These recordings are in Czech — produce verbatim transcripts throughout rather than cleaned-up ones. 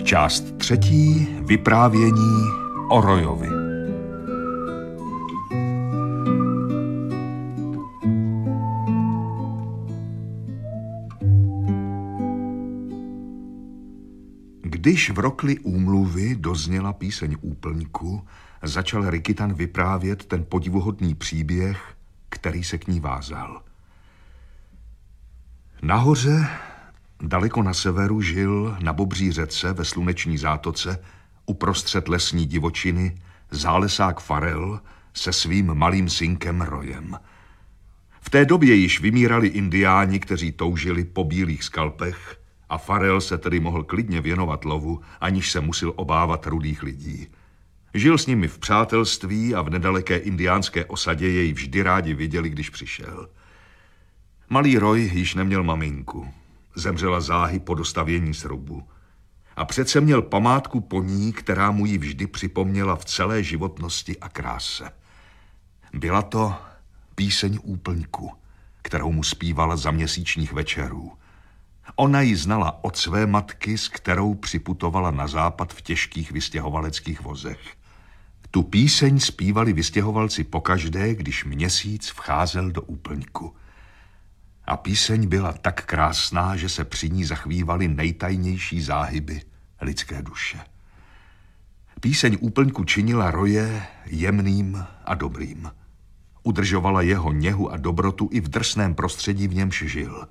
Část třetí. Vyprávění o Royovi. Když v rokli úmluvy dozněla píseň úplňku, začal Rikitan vyprávět ten podivuhodný příběh, který se k ní vázal. Nahoře, daleko na severu, žil na Bobří řece ve sluneční zátoce uprostřed lesní divočiny zálesák Farel se svým malým synkem Royem. V té době již vymírali indiáni, kteří toužili po bílých skalpech, a Farel se tedy mohl klidně věnovat lovu, aniž se musel obávat rudých lidí. Žil s nimi v přátelství a v nedaleké indiánské osadě jej vždy rádi viděli, když přišel. Malý Roy již neměl maminku. Zemřela záhy po dostavění srubu. A přece měl památku po ní, která mu ji vždy připomněla v celé životnosti a kráse. Byla to píseň úplňku, kterou mu zpívala za měsíčních večerů. Ona ji znala od své matky, s kterou připutovala na západ v těžkých vystěhovaleckých vozech. Tu píseň zpívali vystěhovalci pokaždé, když měsíc vcházel do úplňku. A píseň byla tak krásná, že se při ní zachvívaly nejtajnější záhyby lidské duše. Píseň úplňku činila Roye jemným a dobrým. Udržovala jeho něhu a dobrotu i v drsném prostředí, v němž žil.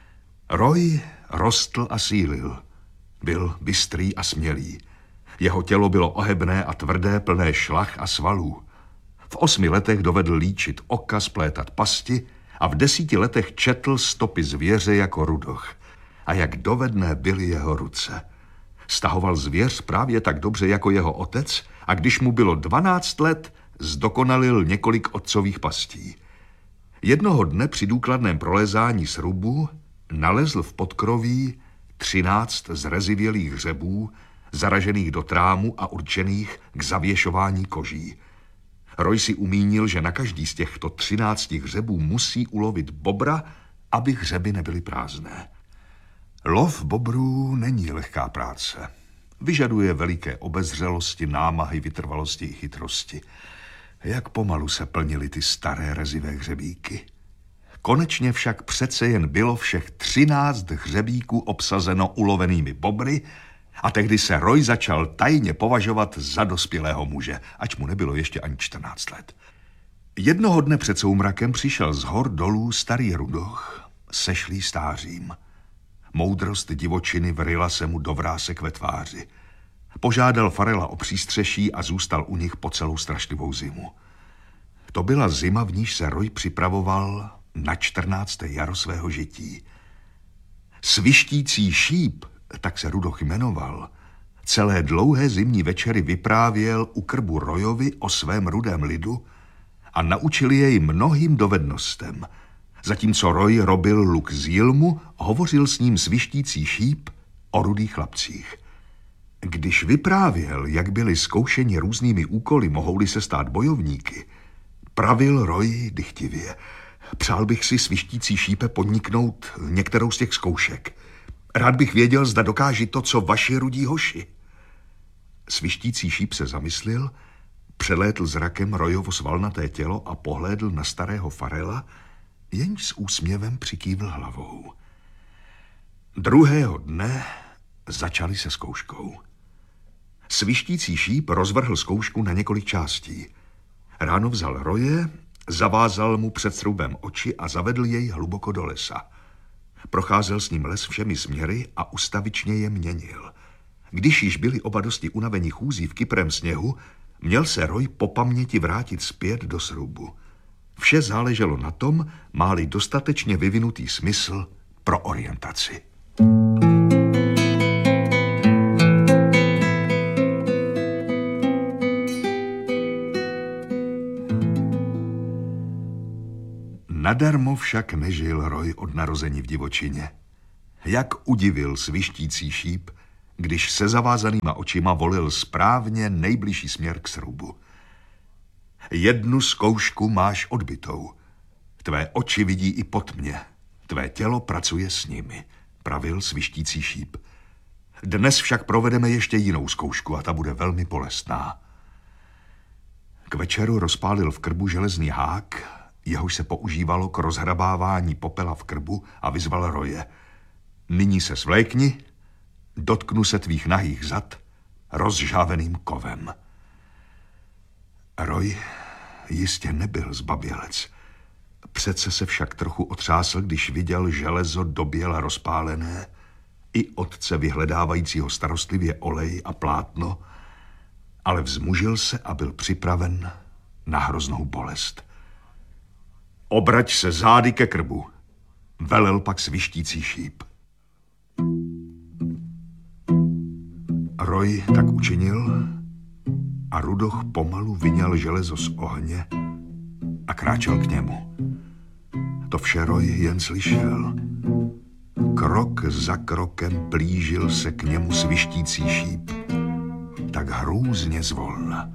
Roy rostl a sílil. Byl bystrý a smělý. Jeho tělo bylo ohebné a tvrdé, plné šlach a svalů. V osmi letech dovedl líčit oka, splétat pasti a v desíti letech četl stopy zvěře jako rudoch. A jak dovedné byly jeho ruce. Stahoval zvěř právě tak dobře jako jeho otec a když mu bylo dvanáct let, zdokonalil několik otcových pastí. Jednoho dne při důkladném prolezání srubu nalezl v podkroví třináct zrezivělých hřebů, zaražených do trámu a určených k zavěšování koží. Roy si umínil, že na každý z těchto třinácti hřebů musí ulovit bobra, aby hřeby nebyly prázdné. Lov bobrů není lehká práce. Vyžaduje veliké obezřelosti, námahy, vytrvalosti i chytrosti. Jak pomalu se plnily ty staré rezivé hřebíky. Konečně však přece jen bylo všech třináct hřebíků obsazeno ulovenými bobry a tehdy se Roy začal tajně považovat za dospělého muže, ač mu nebylo ještě ani čtrnáct let. Jednoho dne před soumrakem přišel z hor dolů starý rudoch, sešlý stářím. Moudrost divočiny vryla se mu do vrásek ve tváři. Požádal Farela o přístřeší a zůstal u nich po celou strašlivou zimu. To byla zima, v níž se Roy připravoval na čtrnácté jaro svého žití. Svištící šíp, tak se rudoch jmenoval, celé dlouhé zimní večery vyprávěl u krbu Royovi o svém rudém lidu a naučil jej mnohým dovednostem. Zatímco Roy robil luk z jilmu, hovořil s ním svištící šíp o rudých chlapcích. Když vyprávěl, jak byli zkoušeni různými úkoly, mohou-li se stát bojovníky, pravil Roy dychtivě. Přál bych si, svištící šípe, podniknout některou z těch zkoušek. Rád bych věděl, zda dokáží to, co vaši rudí hoši. Svištící šíp se zamyslil, přelétl zrakem Royovo svalnaté tělo a pohlédl na starého Farela, jenž s úsměvem přikývl hlavou. Druhého dne začali se zkouškou. Svištící šíp rozvrhl zkoušku na několik částí. Ráno vzal Roye, zavázal mu před srubem oči a zavedl jej hluboko do lesa. Procházel s ním les všemi směry a ustavičně je měnil. Když již byli oba dosti unavení chůzí v kyprém sněhu, měl se Roy po paměti vrátit zpět do srubu. Vše záleželo na tom, má-li dostatečně vyvinutý smysl pro orientaci. Nadarmo však nežil Roy od narození v divočině. Jak udivil svištící šíp, když se zavázanýma očima volil správně nejbližší směr k srubu. Jednu zkoušku máš odbytou. Tvé oči vidí i po tmě. Tvé tělo pracuje s nimi, pravil svištící šíp. Dnes však provedeme ještě jinou zkoušku a ta bude velmi bolestná. K večeru rozpálil v krbu železný hák, jehož se používalo k rozhrabávání popela v krbu, a vyzval Roye. Nyní se svlékni, dotknu se tvých nahých zad rozžáveným kovem. Roy jistě nebyl zbabělec. Přece se však trochu otřásl, když viděl železo doběla rozpálené, i otce vyhledávajícího starostlivě olej a plátno, ale vzmužil se a byl připraven na hroznou bolest. Obrať se zády ke krbu, velel pak svištící šíp. Roy tak učinil a Rudoch pomalu vyňal železo z ohně a kráčel k němu. To vše Roy jen slyšel. Krok za krokem blížil se k němu svištící šíp, tak hrůzně zvolna.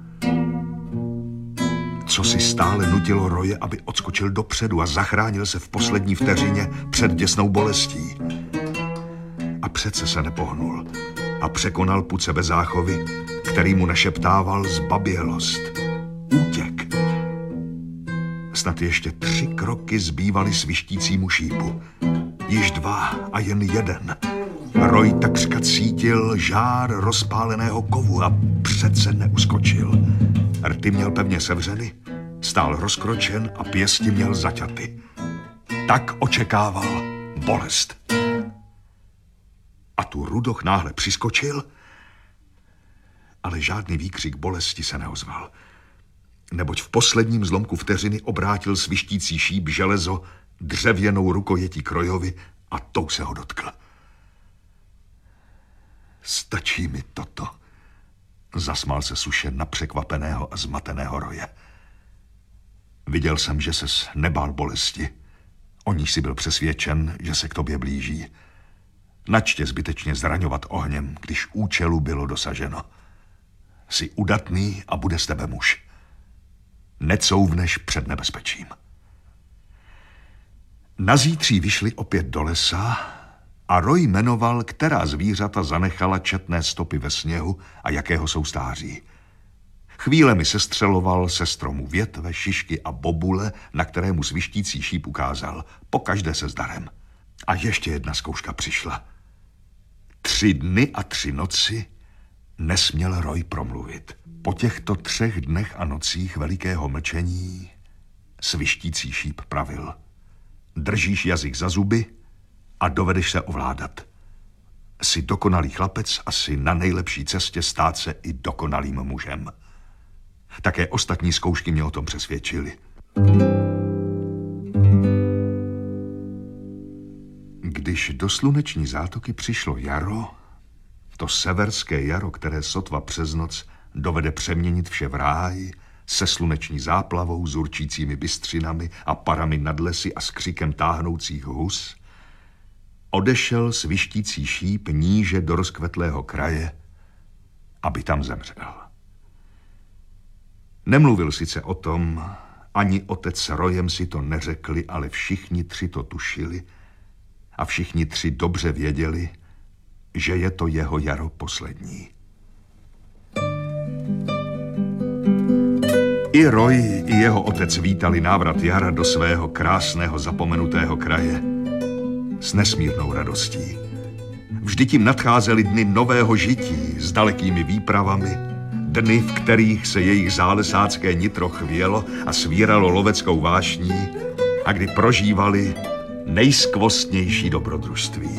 Co si stále nutilo Roye, aby odskočil dopředu a zachránil se v poslední vteřině před děsnou bolestí. A přece se nepohnul a překonal pud sebezáchovy, který mu našeptával zbabělost. Útěk. Snad ještě tři kroky zbývaly svištícímu šípu. Již dva a jen jeden. Roy takřka cítil žár rozpáleného kovu a přece neuskočil. Rty měl pevně sevřeny, stál rozkročen a pěsti měl zaťaty. Tak očekával bolest. A tu Rudoch náhle přiskočil, ale žádný výkřik bolesti se neozval. Neboť v posledním zlomku vteřiny obrátil svištící šíp železo dřevěnou rukojetí k Royovi a tou se ho dotkl. Stačí mi toto, zasmál se suše na překvapeného a zmateného Roye. Viděl jsem, že ses nebál bolesti, o níž si byl přesvědčen, že se k tobě blíží. Nač tě zbytečně zraňovat ohněm, když účelu bylo dosaženo. Jsi udatný a bude z tebe muž. Necouvneš před nebezpečím. Nazítří vyšli opět do lesa a Roy jmenoval, která zvířata zanechala četné stopy ve sněhu a jakého jsou stáří. Chvílemi sestřeloval se stromu větve, šišky a bobule, na které mu svištící šíp ukázal, pokaždé se zdarem. A ještě jedna zkouška přišla. Tři dny a tři noci nesměl Roy promluvit. Po těchto třech dnech a nocích velikého mlčení svištící šíp pravil. Držíš jazyk za zuby a dovedeš se ovládat. Jsi dokonalý chlapec a jsi na nejlepší cestě stát se i dokonalým mužem. Také ostatní zkoušky mě o tom přesvědčily. Když do sluneční zátoky přišlo jaro, to severské jaro, které sotva přes noc dovede přeměnit vše v ráj, se sluneční záplavou, s určícími bystřinami a parami nad lesy a s křikem táhnoucích hus, odešel svištící šíp níže do rozkvetlého kraje, aby tam zemřel. Nemluvil sice o tom, ani otec s Royem si to neřekli, ale všichni tři to tušili a všichni tři dobře věděli, že je to jeho jaro poslední. I Roy, i jeho otec vítali návrat jara do svého krásného zapomenutého kraje s nesmírnou radostí. Vždyť jim nadcházely dny nového žití s dalekými výpravami, dny, v kterých se jejich zálesácké nitro chvělo a svíralo loveckou vášní a kdy prožívali nejskvostnější dobrodružství.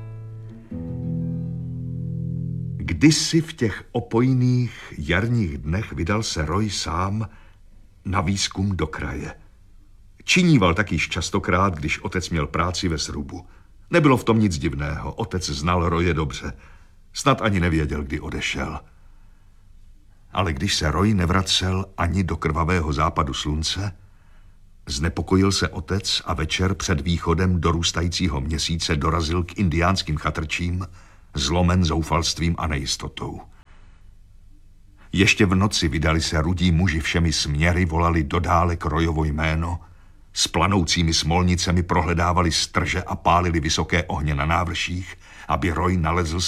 Kdysi v těch opojných jarních dnech vydal se Roy sám na výzkum do kraje. Činíval tak již častokrát, když otec měl práci ve srubu. Nebylo v tom nic divného, otec znal Roye dobře. Snad ani nevěděl, kdy odešel. Ale když se Roy nevracel ani do krvavého západu slunce, znepokojil se otec a večer před východem dorůstajícího měsíce dorazil k indiánským chatrčím, zlomen zoufalstvím a nejistotou. Ještě v noci vydali se rudí muži všemi směry, volali dodálek Royovo jméno, s planoucími smolnicemi prohledávali strže a pálili vysoké ohně na návrších, aby Roy nalezl